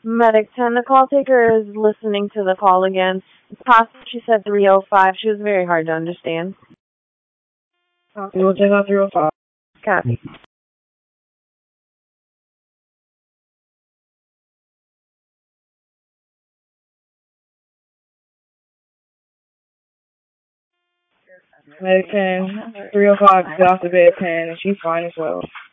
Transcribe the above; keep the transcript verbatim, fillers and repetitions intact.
Medic ten, the call taker is listening to the call again. Past, she said three oh five. She was very hard to understand. We'll check out three oh five. Copy. Medic ten, three oh five, get off the bed ten, and she's fine as well.